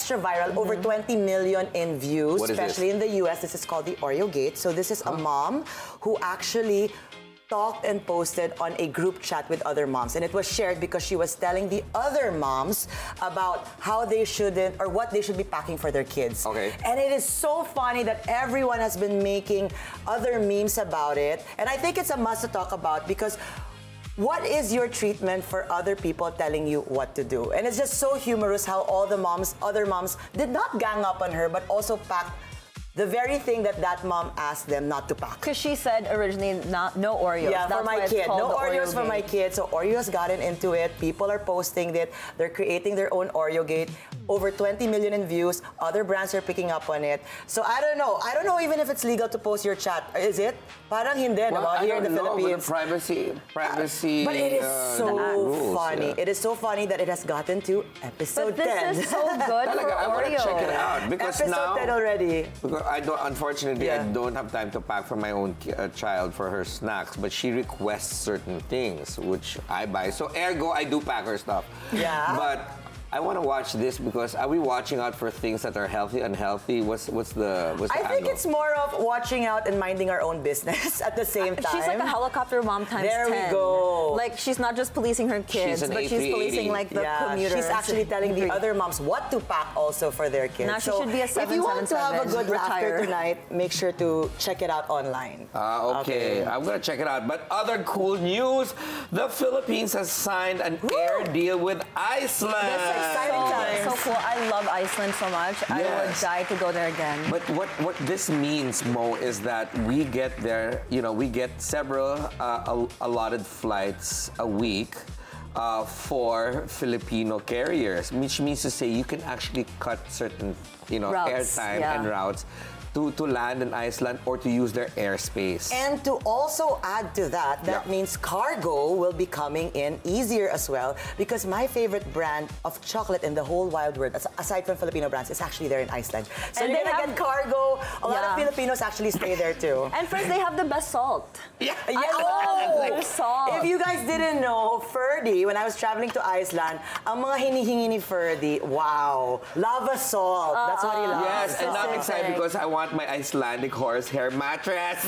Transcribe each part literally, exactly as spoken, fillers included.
extra viral, over twenty million in views, What is especially this? in the U S. This is called the Oreo Gate. So this is a mom who actually talked and posted on a group chat with other moms, and it was shared because she was telling the other moms about how they shouldn't or what they should be packing for their kids. Okay. And it is so funny that everyone has been making other memes about it, and I think it's a must to talk about because what is your treatment for other people telling you what to do? And it's just so humorous how all the moms, other moms, did not gang up on her, but also packed the very thing that that mom asked them not to pack. Because she said originally not, no Oreos. Yeah, That's for my why it's kid. called No the Oreos Oreo for my Gate. kid. So Oreo's gotten into it. People are posting it. They're creating their own Oreo Gate. Over twenty million in views. Other brands are picking up on it. So I don't know. I don't know even if it's legal to post your chat. Is it? Parang hindi, Well, about I here in the don't know, Philippines. but the privacy, privacy. But it is uh, so rules, funny. yeah. It is so funny that it has gotten to episode But this ten. is so good for Talaga, I want to Oreo. check it out because Episode now. ten already. Because I don't, unfortunately, Yeah. I don't have time to pack for my own ki- uh, child for her snacks, but she requests certain things, which I buy. So ergo, I do pack her stuff. Yeah. But I want to watch this because are we watching out for things that are healthy, unhealthy? What's what's the what's the I think angle? it's more of watching out and minding our own business at the same time. She's like a helicopter mom times There we ten. go. Like she's not just policing her kids, an but A she's three eighty. policing like the Yeah, commuters. she's actually telling the other moms what to pack also for their kids. Now she should be a if you want to have a seven seven seven, good laughter retire. tonight, make sure to check it out online. Ah, okay. I'm gonna check it out. But other cool news: the Philippines has signed an air deal with Iceland. That's exciting so, times. so cool. I love Iceland so much. I would Yes. die to go there again. But what, what this means, Mo, is that we get there, you know, we get several uh, al- allotted flights a week uh, for Filipino carriers, which means to say you can actually cut certain, you know, Routes, airtime yeah. and routes to, to land in Iceland or to use their airspace. And to also add to that, that Yeah. means cargo will be coming in easier as well because my favorite brand of chocolate in the whole wild world, as- aside from Filipino brands, is actually there in Iceland. So And you're they gonna have- get cargo. A lot of Yeah. Filipinos actually stay there too. And first, they have the best salt. yeah. Yeah. I love their salt. If you guys didn't know, Ferdy, when I was traveling to Iceland, ang mga hinihingi ni Ferdy, wow, lava salt. That's what he loves. Yes, and I'm Specific. excited because I want my Icelandic horsehair mattress.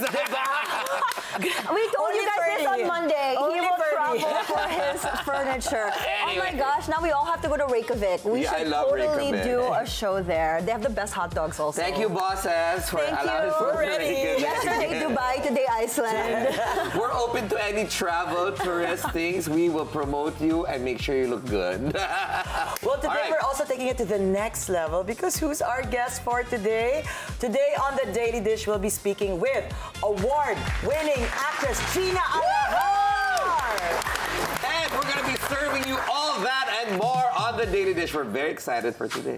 We told Only you guys this Ferdy. on Monday. Only he will Ferdy. travel for his furniture. Oh my Anyway. gosh, now we all have to go to Reykjavik. We Yeah, I should love totally Reykjavik. do a show there. They have the best hot dogs also. Thank you, bosses, for Thank allowing you. us We're to ready. make it. Yesterday Dubai, today Iceland. We're open to any travel, tourist things. We will promote you and make sure you look good. Well, today All right. we're also taking it to the next level because who's our guest for today? Today on the Daily Dish, we'll be speaking with award-winning actress Gina Alahar. And we're going to be serving you all that and more on the Daily Dish. We're very excited for today.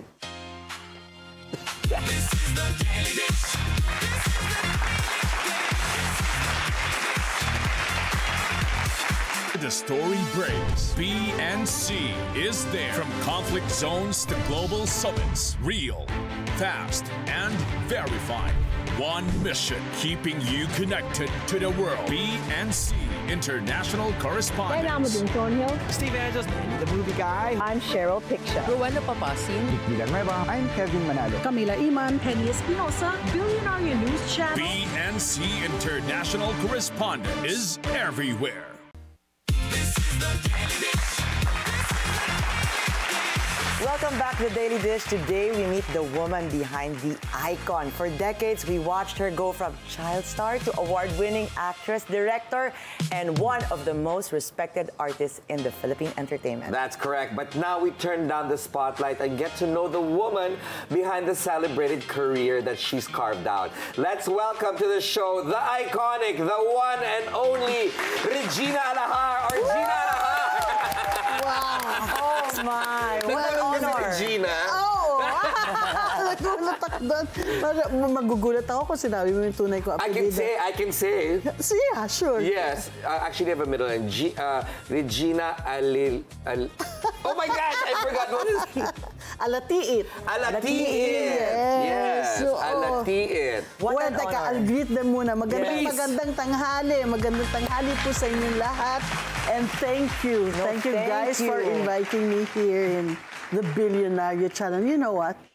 The story breaks. B and C is there. From conflict zones to global summits. Real, fast, and verified. One mission, keeping you connected to the world. B and C International Kailangan mo Correspondence. din, Tonyo. Steve Angeles, the movie guy. I'm Cheryl Picsha. Rowena Papasin. Villanueva. I'm Kevin Manalo. Camila Iman. Penny Espinosa. Billionaire News Channel. B and C International Correspondent is everywhere. Welcome back to the Daily Dish. Today we meet the woman behind the icon. For decades, we watched her go from child star to award-winning actress, director, and one of the most respected artists in the Philippine entertainment. That's correct. But now we turn down the spotlight and get to know the woman behind the celebrated career that she's carved out. Let's welcome to the show the iconic, the one and only Regina Alahar, or Gina Alahar. Oh my! What an Nagtanong ka si honor! Regina. Oh! Nagulat ako doon. Para- Magugulat ako kung sinabi mo yung tunay ko I can apelido. say, I can say. Yeah, sure. Yes, I actually have a middle name. G, uh, Regina Alil. Al, oh my gosh, I forgot what it is. Alatiit. Alatiit. Yes. Yes, Oo. Alatiit. What well, an teka, honor. I'll greet them muna. Magandang, Please. magandang tanghali. Magandang tanghali po sa inyong lahat. And thank you. No, thank you thank guys you. for inviting me here in the Billionaire Channel. You know what?